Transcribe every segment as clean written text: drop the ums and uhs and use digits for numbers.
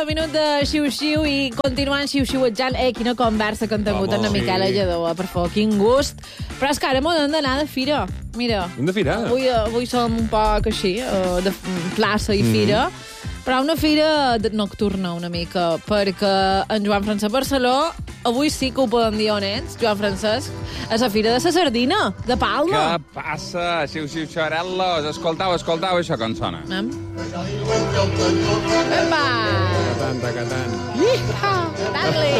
minut de xiu-xiu i continuant xiu-xiuejant. Quina conversa que hem tingut amb la Miquela Lledó, per favor, quin gust. Però és que ara m'ho hem d'anar de fira. Mira, de fira? Avui som un poc així, de plaça i fira, però una fira nocturna una mica, perquè en Joan Francesc Barceló, avui sí que ho podem dir on ets, Joan Francesc, a la fira de la Sardina, de Palma. Què passa, xiu-xiu-xarel·los? Escoltau això com sona. Epa! Catant. Iha! Dale!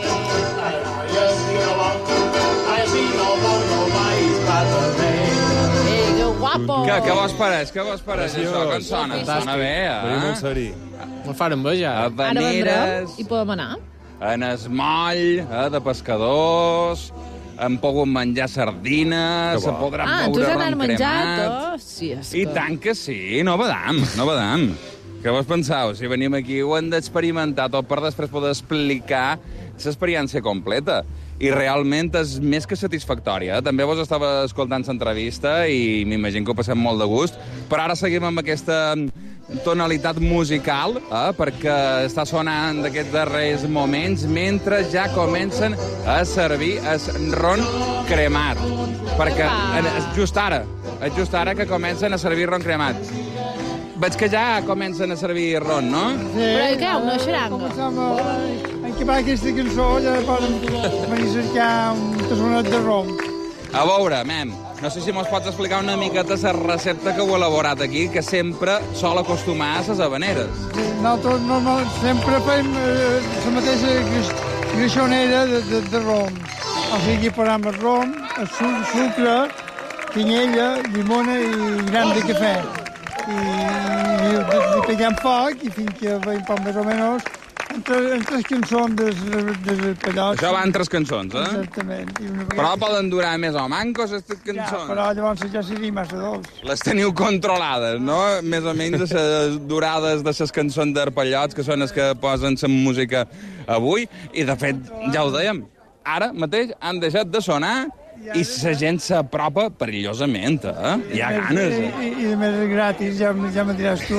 Que guapo! Què vos pareix, això? Com sona? Sona bé, Venim molt seri. Me'l fan enveja. A Ara vendrem Veneres, i podem anar. en es moll, de pescadors, hem pogut menjar sardines, se podrà Tu beure ja rom n'has menjat, cremat. Sí, és I que... tant que sí, no badam. Què vos penseu? Si venim aquí ho hem d'experimentar tot per després poder explicar l'experiència completa. I realment és més que satisfactòria. També vos estava escoltant l'entrevista i m'imagino que ho passem molt de gust. Però ara seguim amb aquesta tonalitat musical, perquè està sonant d'aquests darrers moments mentre ja comencen a servir el ron cremat. Perquè és just ara que comencen a servir ron cremat. Veig que ja comencen a servir ron, no? Sí. Però què, una xaranga? Començam a acabar aquesta cançó, ja podem venir a cercar un tassonet de rom. A veure, mem, no sé si mos pots explicar una miqueta la recepta que heu elaborat aquí, que sempre sol acostumar a les habaneres. Nosaltres sempre fem la mateixa greixonera de rom. O sigui, posem el rom, el sucre, canyella, llimona i gram de cafè. I li pegem foc i fins que veiem poc més o menys entre cançons dels pallots. Això va en 3 cançons, Exactament. Però poden durar més o mancos, aquestes Ja, cançons. però llavors ja seria massa dolç. Les teniu controlades, no? Més o menys les durades de les cançons d'arpallots, que són les que posen la música avui. I, de fet, ja ho dèiem, ara mateix han deixat de sonar i la gent s'apropa perillosament, Hi ha ganes. I a més gratis, ja me diràs tu.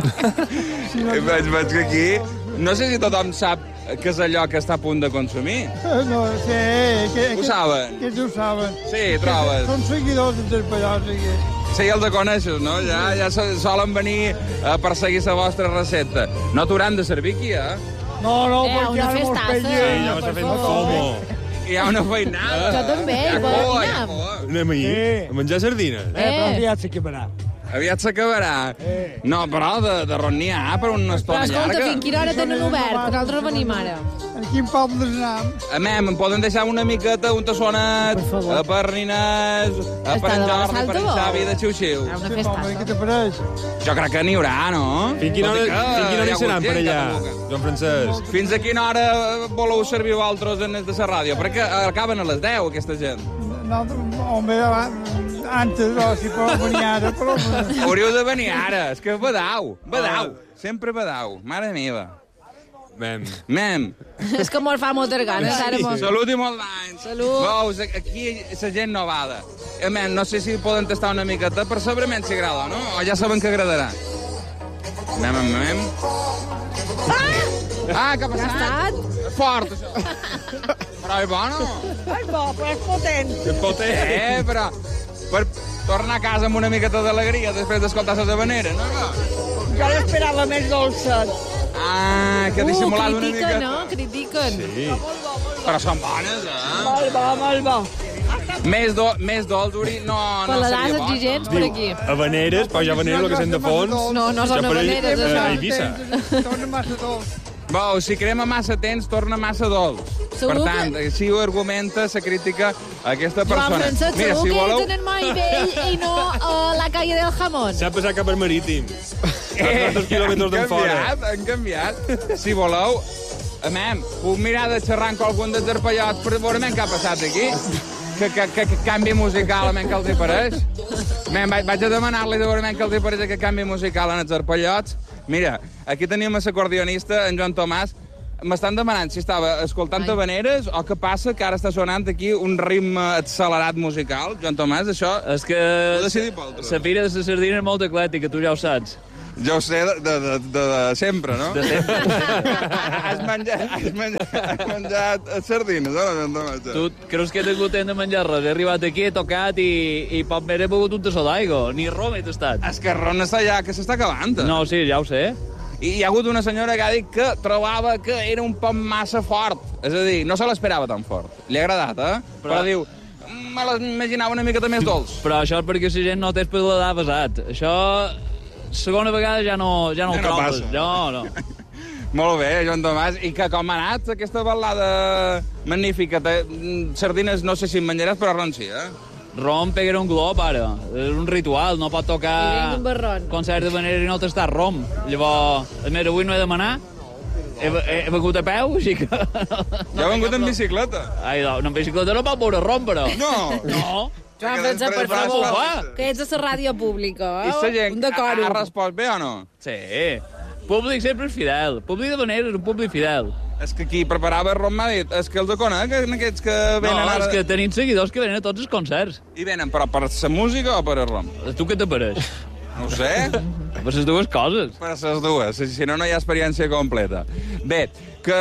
Veig que aquí... No sé si tothom sap què és allò que està a punt de consumir. No, sí. Ho saben? Que ho saben. Sí, trobes. Són seguidors dels pallots, aquí. Sí, els coneixes, no? Ja solen venir a perseguir la vostra recepta. No t'hauran de servir aquí, No, perquè una ara mos festassa. penya. Sí, ja m'està fent fomo. Hi ha una feinada. Jo també, Hi ha volem cua, anar. hi ha cua. Anem ahir a menjar sardines. Però aviat s'acabarà. Aviat s'acabarà. No, però de ron n'hi ha per una Però estona escolta, llarga. fins quina hora tenen obert? Que nosaltres venim ara. En quin poble anem? Mem, em poden deixar una miqueta, un tassonet, Per favor. per Ninés, per Està en de Jordi, Salta, per en vols? Xavi de Xiu-Xiu. Una Sí, home, què festassa. t'apareix? Jo crec que n'hi haurà, no? Fins quina Tot i hora que hi hi ha seran hagut per gent allà, que tampoc. Joan Francesc? Fins a quina hora voleu servir vosaltres en de la ràdio? Perquè acaben a les 10, aquesta gent. Home, antes, si podeu venir ara, però... Hauríeu de venir ara, és que badau, sempre badau, mare meva. Mem, És que me'l fa moltes ganes, ara molt. salut i molt d'any. Salut. Veus, aquí la gent no bada. Mem, no sé si poden tastar una miqueta per saber menys si agrada o no, o ja saben que agradarà. Mem. Ah, què ha Ja ha passat? estat? Fort, això. Però és bo, no? És bo, però és potent. Que potent. Però per tornar a casa amb una miqueta d'alegria després d'escoltar les habaneres, no? Jo l'esperava més dolça. Ah, que dissimulat una critiquen, miqueta. no? Critiquen. Sí. Però són bones, Molt bo, molt bo. Més dolç, Uri, no Paladars seria bo. exigents per aquí. Habaneres, però ja habaneres, el que sent de fons. No són Ja per ell, habaneres, a això. Eivissa. Torna massa dolç. Veu, si crema massa temps, torna massa dolç. Segur Per tant, així ho argumenta la crítica a aquesta Joan persona. Francesc, Mira, segur si que voleu... tenen mai vell i no la calle del jamón. S'ha passat cap al marítim. A 2 quilòmetres d'en fora. Han canviat. Si voleu, puc mirar de xerrar amb algun dels arpallots per veure què ha passat aquí. Que canvi musical, que els hi pareix. Vaig a demanar-li de veure què els hi pareix aquest canvi musical en els arpallots. Mira, aquí tenim l'acordionista, en Joan Tomàs. M'estan demanant si estava escoltant habaneres o què passa que ara està sonant aquí un ritme accelerat musical. Joan Tomàs, això És que ho decidim vosaltres. la fira de la sardina és molt eclèctica, tu ja ho saps. Jo ho sé de sempre, no? De sempre. Has menjat sardines, no? Tu creus que he tingut temps de menjar res? He arribat aquí, he tocat i poc més he begut un tassó d'aigua. Ni rom he tastat. És que el rom està ja, que s'està acabant. No, sí, ja ho sé. I hi ha hagut una senyora que ha dit que trobava que era un poc massa fort. És a dir, no se l'esperava tan fort. Li ha agradat, Però diu, me l'imaginava una miqueta més dolç. Però això és perquè la gent no té el paladar pesat. Això, segona vegada ja no ho trobes. No. Molt bé, Joan Tomàs. I que com ha anat aquesta ballada magnífica? Sardines no sé si en menjaràs, però ron sí, Rom pegarà un glop, ara. És un ritual, no pot tocar concert de manera i no tastar rom. Llavors, a més, avui no he de manar. He vengut a peu, així que... Ja he vengut en bicicleta. Ai, no, en bicicleta no pot veure rom, però. No. Joan Francesc, per favor, que ets a la ràdio pública, I la gent ha respost bé o no? Sí. Públic sempre és fidel. Públic de manera és un públic fidel. És que qui preparava el rom m'ha dit, és que els conec, aquests que venen ara... No, és que tenim seguidors que venen a tots els concerts. I venen, però per la música o per el rom? A tu què t'apareix? No ho sé. Per les dues coses. Per les dues, si no, no hi ha experiència completa. Bé, que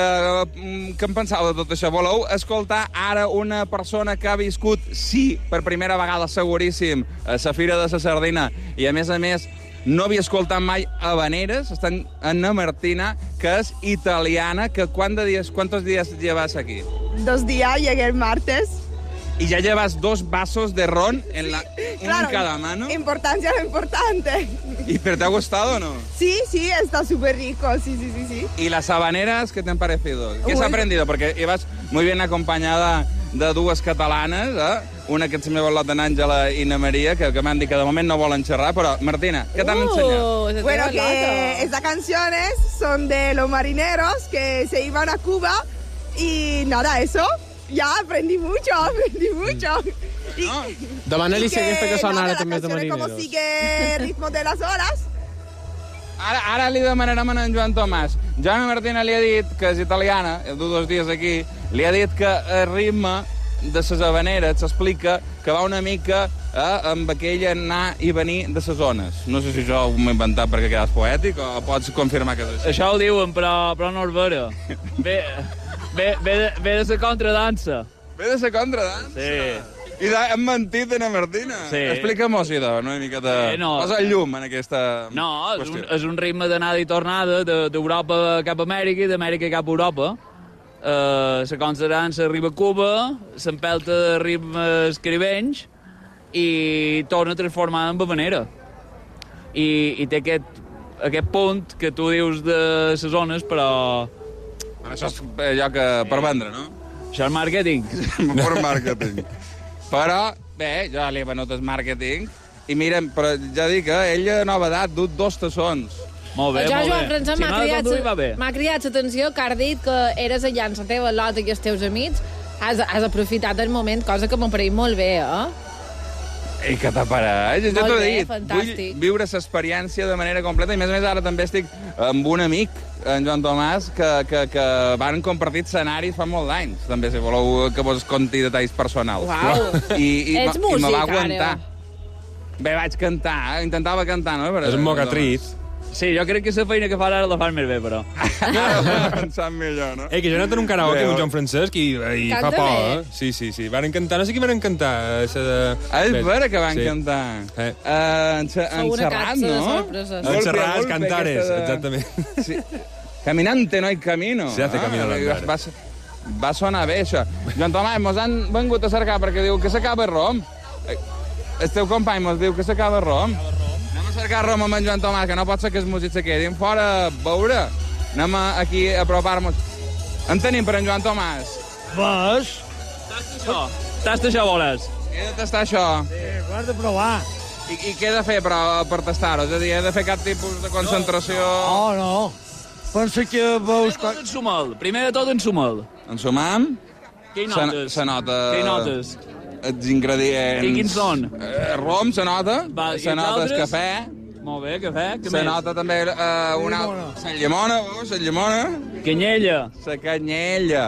em pensava de tot això? Voleu escoltar ara una persona que ha viscut, sí, per primera vegada seguríssim, a la Fira de la Sardina, i a més, no havia escoltat mai habaneres, estan Anna Martina, que és italiana, que ¿cuántos días llevas aquí? 2 días, llegué el martes. Y ya llevas 2 vasos de ron en uno en cada mano. Importancia es importante. ¿Pero te ha gustado o no? Sí, está súper rico, sí. ¿Y las habaneras qué te han parecido? ¿Qué has aprendido? Porque ibas muy bien acompañada de 2 catalanes, una que ets meva lot d'Àngela i na Maria, que m'han dit que de moment no volen xerrar, però, Martina, què t'han ensenyat? Bueno, que estas canciones son de los marineros que se iban a Cuba y nada, eso. Ya aprendí mucho. Demana-li si aquesta que sona ara també és de marineros. Com sigue el ritmo de las olas. Ara li demanarem a en Joan Tomàs. Joan Martina li ha dit que és italiana, du 2 dies aquí, li ha dit que el ritme de les habaneres s'explica que va una mica amb aquell anar i venir de les zones. No sé si això ho m'he inventat perquè quedas poètic o pots confirmar que és així. Això ho diuen, però no és vera. Ve de la contradansa. Ve de la contradansa? Sí. I hem mentit, Anna Martina. Sí. Explica-m'ho, sí, una miqueta... Posa el llum en aquesta qüestió. És un ritme d'anada i tornada d'Europa cap a Amèrica i d'Amèrica cap a Europa. La contradansa arriba a Cuba, s'empelta de ritmes caribenys i torna transformada en habanera. I té aquest punt que tu dius de les zones, però... Això és allò que per vendre, no? Això és màrqueting. Per màrqueting. Però, bé, jo li he venut el màrqueting i mira'm, però ja dic que ella, nova edat, dut 2 tassons. Molt bé, molt bé. Joan Francesc, m'ha cridat l'atenció que has dit que eres allà amb la teva lota i els teus amics, has aprofitat el moment, cosa que m'apareix molt bé, I que t'apareix, ja t'ho he dit. Fantàstic. Vull viure l'experiència de manera completa i, a més, ara també estic amb un amic, en Joan Tomàs, que van compartir escenaris fa molt d'anys, també, si voleu que vos conti detalls personals. Uau! Ets músic, I me va aguantar. Bé, vaig cantar, intentava cantar, no? És un mocatriz. Sí, jo crec que la feina que fa ara la fan més bé, però. Ara pensant millor, no? Que jo he anat en un karaoke amb Joan Francesc i fa por, bé. Sí. Van cantar, no sé qui van cantar. És vera que van cantar. En Serrat, no? En Serrat, Cantares, exactament. Sí. Caminante no hay camino. Se hace camino al andar. Va sonar bé, això. Joan Tomàs, mos han vengut a cercar perquè diu que s'acaba el rom. El teu company mos diu que s'acaba el rom. Anem a cercar rom amb en Joan Tomàs, que no pot ser que els músics se quedin fora a veure. Anem aquí a apropar-nos. En tenim per en Joan Tomàs. Vas? Tasta això, voles? He de tastar això. Sí, ho has de provar. I què he de fer per tastar-ho? És a dir, he de fer cap tipus de concentració... No. Pensa que veus... Primer de tot ensuma'l. Ensumam? Què hi notes? Se nota... Què hi notes? Els ingredients... I quins són? Rom, se nota. Se nota el cafè. Molt bé, cafè. Què més? Se nota també una... La llimona, la llimona. Canyella. La canyella.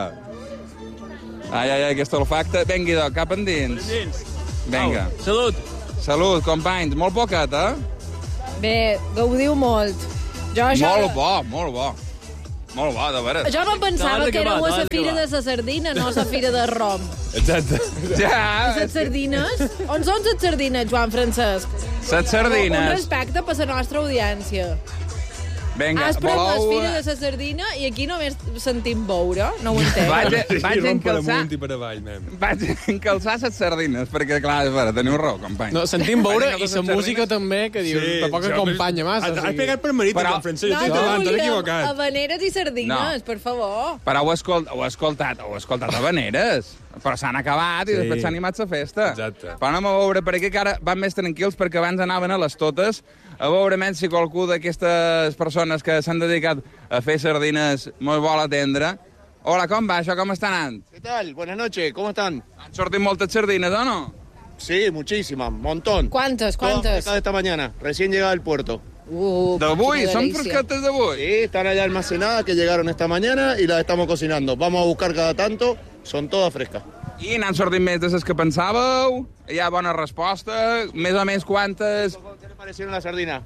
Ai, aquest olfacte. Vengui, cap endins. Vinga. Salut. Salut, companys. Molt poquet, Bé, gaudiu molt. Molt bo, molt bo. Molt bo, de veres. Jo no pensava que éreu a la fira de la sardina, no a la fira de rom. Exacte. Ja. I les sardines? On són les sardines, Joan Francesc? Les sardines. Un respecte per la nostra audiència. Vinga, Has pres la voleu... fira de la sardina i aquí només sentim beure. No ho entenc. Vaig encalçar... amunt i per avall, mem. Vaig encalçar les sardines, perquè, clar, és vera, teniu raó, company. No, sentim veure Vaig i encalçar la les música també, que dius, tampoc acompanya massa. Has pegat per marit, Joan Francesc. Jo t'he davant, t'he equivocat. Habaneres i sardines, per favor. Però heu escoltat habaneres. Però s'han acabat i després s'ha animat la festa. Exacte. Però anem a veure per aquí, que ara van més tranquils, perquè abans anaven a les totes, a veure menys si qualcú d'aquestes persones que s'han dedicat a fer sardines molt vol atendre. Hola, com va això? Com està anant? ¿Qué tal? Buenas noches, ¿cómo están? Han sortit moltes sardines, o no? Sí, muchísimas, montón. ¿Cuántas? Todas frescas de esta mañana, recién llegada del puerto. ¿D'avui? ¿Son fresquetes d'avui? Sí, están allá almacenadas, que llegaron esta mañana y las estamos cocinando. Vamos a buscar cada tanto, son todas frescas. I n'han sortit més de les que pensàveu? Hi ha bona resposta? Més o menys quantes? ¿Qué les parecieron las sardinas?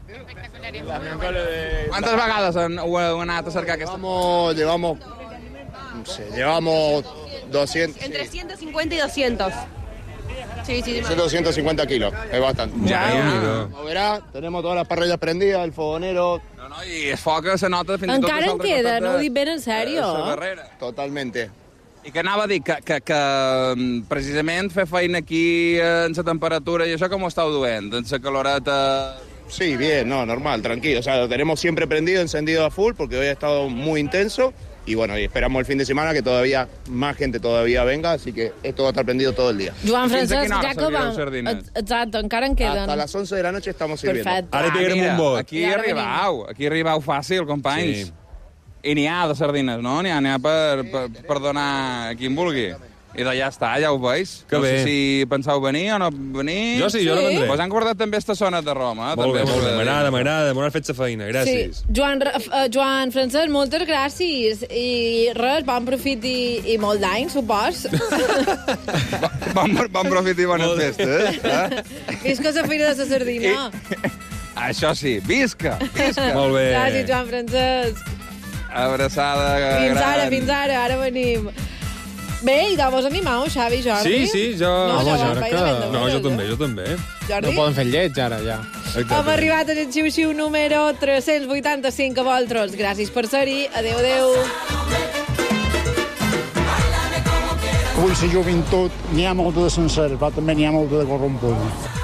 Quantes vegades heu anat a cercar aquesta? Llevamos, no sé, llevamos 200... Entre 150 y 200. Sí. 250 kilos, es bastante. Ja. Como verá, tenemos todas las parrillas prendidas, el fogonero... No, i es foca, se nota fins i tot... Encara en queda, no ho dic ben en sèrio. Totalmente. I que anava a dir que precisament fer feina aquí en la temperatura i això com ho estàu duent? En la caloreta... Sí, bien, no, normal, tranquilo. O sea, lo tenemos siempre prendido, encendido a full, porque hoy ha estado muy intenso. Y bueno, y esperamos el fin de semana que todavía más gente todavía venga, así que esto va a estar prendido todo el día. Joan Francesc, ja que vam... Exacte, encara en queden. Hasta las 11 de la noche estamos sirviendo. Perfecte. Ara pegarem un bot. Aquí arribau fàcil, companys. Sí. I n'hi ha de sardines, no? N'hi ha per donar a qui en vulgui. I ja està, ja ho veus. Que bé. No sé si penseu venir o no venir. Jo sí, jo no vendré. Pues han guardat també estaciones de Roma. Molt bé, m'agrada, m'ho han fet la feina, gràcies. Sí. Joan Francesc, moltes gràcies. I res, bon profit i molt d'any, supos. Bon profit i bones festes. Visca la fira de la sardina. Això sí, visca. Molt bé. Gràcies, Joan Francesc. Abraçada gran. Fins ara venim. Bé, i de vos animau, Xavi, Jordi? Sí, jo... No, jo també. Jordi? No poden fer lleig, ara, ja. Hem arribat al xiu-xiu número 385 a vosaltres. Gràcies per ser-hi. Adéu. Avui la joventut n'hi ha molta de sincera, però també n'hi ha molta de corrompuda.